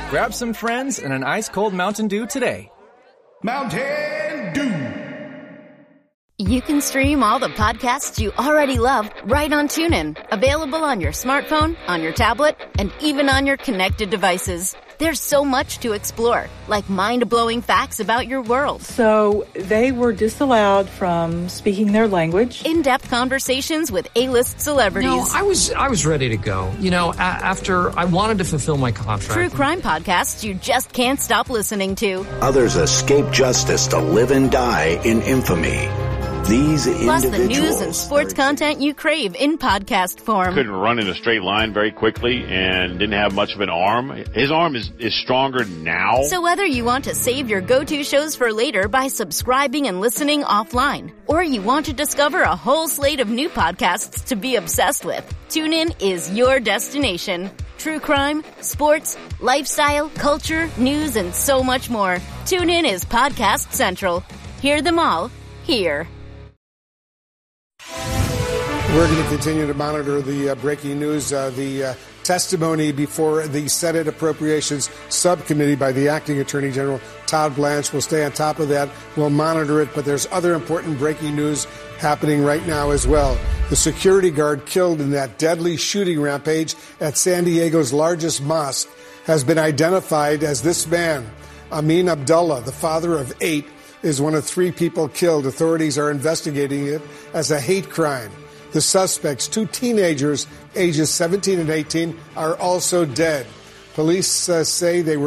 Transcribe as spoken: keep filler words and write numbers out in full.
Grab some friends and an ice-cold Mountain Dew today. Mountain Dew. You can stream all the podcasts you already love right on TuneIn. Available on your smartphone, on your tablet, and even on your connected devices. There's so much to explore, like mind-blowing facts about your world. So they were disallowed from speaking their language. In-depth conversations with A-list celebrities. No, I was I was ready to go. You know, a- after I wanted to fulfill my contract. True crime podcasts you just can't stop listening to. Others escape justice to live and die in infamy. These Plus the news individuals and sports content you crave in podcast form. Couldn't run in a straight line very quickly and didn't have much of an arm. His arm is, is stronger now. So whether you want to save your go-to shows for later by subscribing and listening offline, or you want to discover a whole slate of new podcasts to be obsessed with, TuneIn is your destination. True crime, sports, lifestyle, culture, news, and so much more. TuneIn is Podcast Central. Hear them all here. We're going to continue to monitor the uh, breaking news, uh, the uh, testimony before the Senate Appropriations Subcommittee by the Acting Attorney General Todd Blanche. We'll stay on top of that. We'll monitor it, but there's other important breaking news happening right now as well. The security guard killed in that deadly shooting rampage at San Diego's largest mosque has been identified as this man. Amin Abdullah, the father of eight, is one of three people killed. Authorities are investigating it as a hate crime. The suspects, two teenagers, ages seventeen and eighteen, are also dead. Police uh, say they were